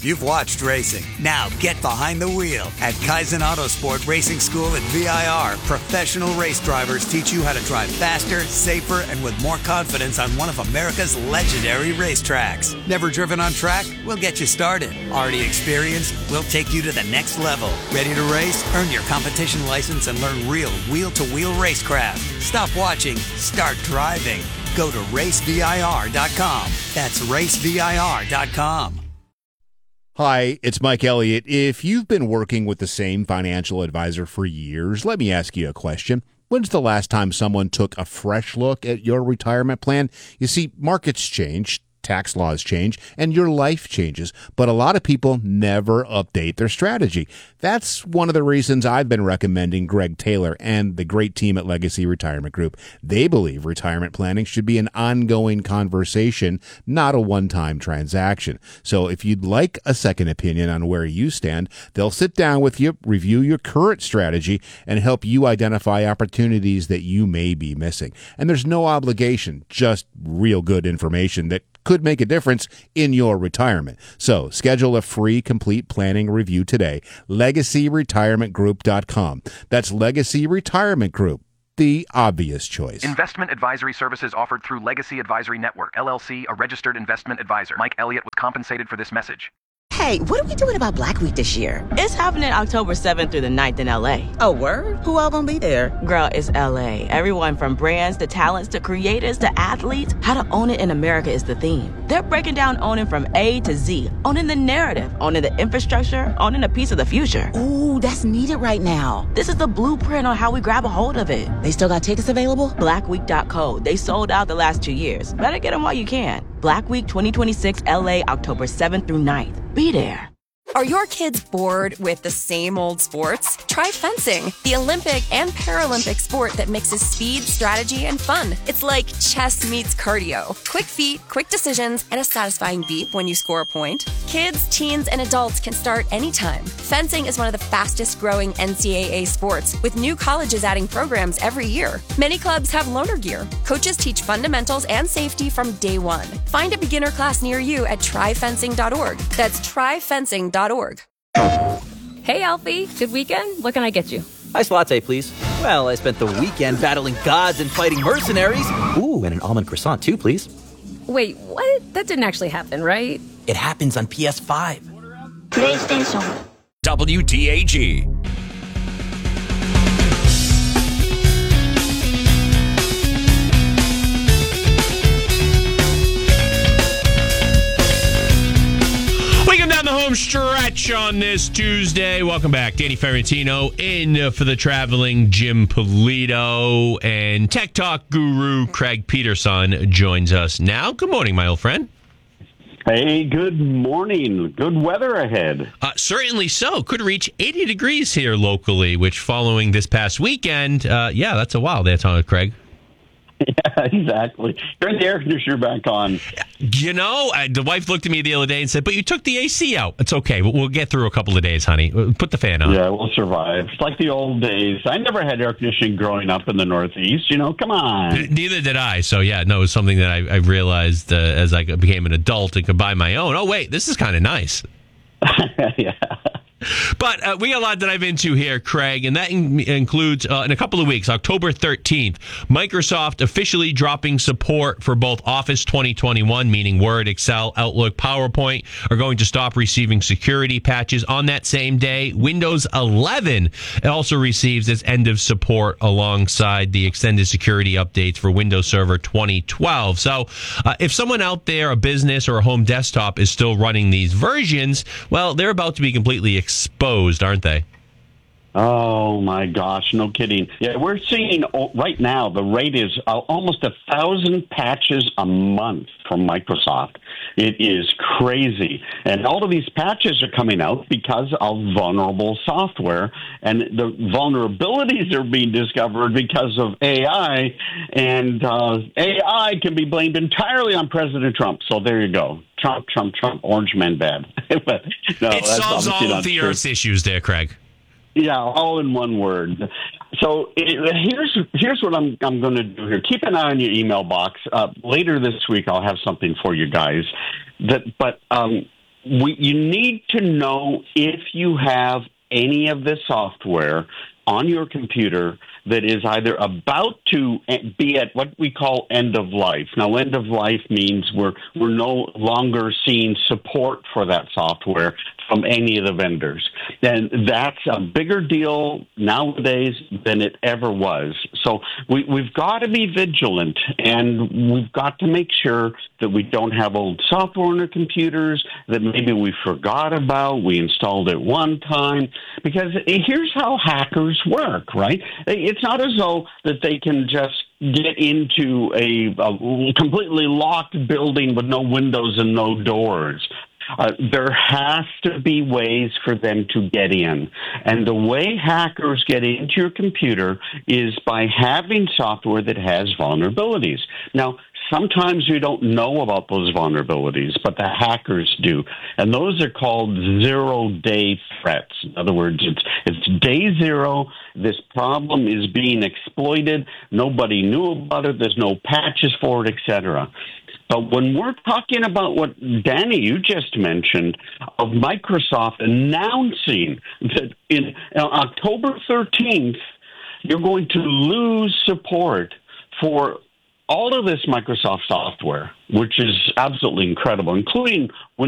You've watched racing. Now get behind the wheel. At Kaizen Autosport Racing School at V I R, professional race drivers teach you how to drive faster, safer, and with more confidence on one of America's legendary racetracks. Never driven on track? We'll get you started. Already experienced? We'll take you to the next level. Ready to race? Earn your competition license and learn real wheel-to-wheel racecraft. Stop watching. Start driving. Go to race V I R dot com. That's race V I R dot com. Hi, it's Mike Elliott. If you've been working with the same financial advisor for years, let me ask you a question. When's the last time someone took a fresh look at your retirement plan? You see, markets change, tax laws change, and your life changes, but a lot of people never update their strategy. That's one of the reasons I've been recommending Greg Taylor and the great team at Legacy Retirement Group. They believe retirement planning should be an ongoing conversation, not a one-time transaction. So if you'd like a second opinion on where you stand, they'll sit down with you, review your current strategy, and help you identify opportunities that you may be missing. And there's no obligation, just real good information that could make a difference in your retirement. So schedule a free complete planning review today. legacy retirement group dot com. That's Legacy Retirement Group, the obvious choice. Investment advisory services offered through Legacy Advisory Network, L L C, a registered investment advisor. Mike Elliott was compensated for this message. Hey, what are we doing about Black Week this year? It's happening October seventh through the ninth in L A. Oh, word? Who all gonna be there? Girl, it's L A. Everyone from brands to talents to creators to athletes. How to own it in America is the theme. They're breaking down owning from A to Z. Owning the narrative, owning the infrastructure, owning a piece of the future. Ooh, that's needed right now. This is the blueprint on how we grab a hold of it. They still got tickets available? black week dot co. They sold out the last two years. Better get them while you can. Black Week twenty twenty-six L A, October seventh through ninth. Be there. Are your kids bored with the same old sports? Try fencing, the Olympic and Paralympic sport that mixes speed, strategy, and fun. It's like chess meets cardio. Quick feet, quick decisions, and a satisfying beep when you score a point. Kids, teens, and adults can start anytime. Fencing is one of the fastest growing N C double A sports, with new colleges adding programs every year. Many clubs have loaner gear. Coaches teach fundamentals and safety from day one. Find a beginner class near you at try fencing dot org. That's try fencing dot org. Hey, Alfie. Good weekend? What can I get you? Iced latte, please. Well, I spent the weekend battling gods and fighting mercenaries. Ooh, and an almond croissant, too, please. Wait, what? That didn't actually happen, right? It happens on P S five. PlayStation. W T A G. We come down the home stretch on this Tuesday. Welcome back. Danny Ferrantino in for the traveling Jim Polito, and Tech Talk guru Craig Peterson joins us now. Good morning, my old friend. Hey, good morning. Good weather ahead. Uh, certainly so. Could reach eighty degrees here locally, which following this past weekend, uh, yeah, that's a while there, Tom, Craig. Yeah, exactly. Turn the air conditioner back on. You know, I, the wife looked at me the other day and said, but you took the A C out. It's okay. We'll, we'll get through a couple of days, honey. Put the fan on. Yeah, we'll survive. It's like the old days. I never had air conditioning growing up in the Northeast. You know, come on. N- neither did I. So, yeah, no, it was something that I, I realized uh, as I became an adult and could buy my own. Oh, wait, this is kind of nice. Yeah. But uh, we got a lot to dive into here, Craig, and that in- includes, uh, in a couple of weeks, October thirteenth, Microsoft officially dropping support for both Office twenty twenty-one, meaning Word, Excel, Outlook, PowerPoint, are going to stop receiving security patches. On that same day, Windows eleven also receives its end of support alongside the extended security updates for Windows Server twenty twelve. So uh, if someone out there, a business or a home desktop, is still running these versions, well, they're about to be completely exposed, aren't they? Oh, my gosh. No kidding. Yeah, we're seeing right now the rate is uh, almost a thousand patches a month from Microsoft. It is crazy. And all of these patches are coming out because of vulnerable software. And the vulnerabilities are being discovered because of A I. And uh, A I can be blamed entirely on President Trump. So there you go. Trump, Trump, Trump, orange man bad. But no, it solves all of the true. Earth's issues there, Craig. Yeah, all in one word. So it, here's here's what I'm I'm going to do here. Keep an eye on your email box. Uh, later this week, I'll have something for you guys. That, but um, we, you need to know if you have any of this software on your computer that is either about to be at what we call end of life. Now, end of life means we're we're no longer seeing support for that software from any of the vendors. And that's a bigger deal nowadays than it ever was. So we, we've got to be vigilant, and we've got to make sure that we don't have old software on our computers that maybe we forgot about, we installed it one time. Because here's how hackers work, right? It's not as though that they can just get into a, a completely locked building with no windows and no doors. Uh, there has to be ways for them to get in. And the way hackers get into your computer is by having software that has vulnerabilities. Now, sometimes we don't know about those vulnerabilities, but the hackers do. And those are called zero-day threats. In other words, it's, it's day zero. This problem is being exploited. Nobody knew about it. There's no patches for it, et cetera. But when we're talking about what, Danny, you just mentioned, of Microsoft announcing that in October thirteenth, you're going to lose support for all of this Microsoft software, which is absolutely incredible, including when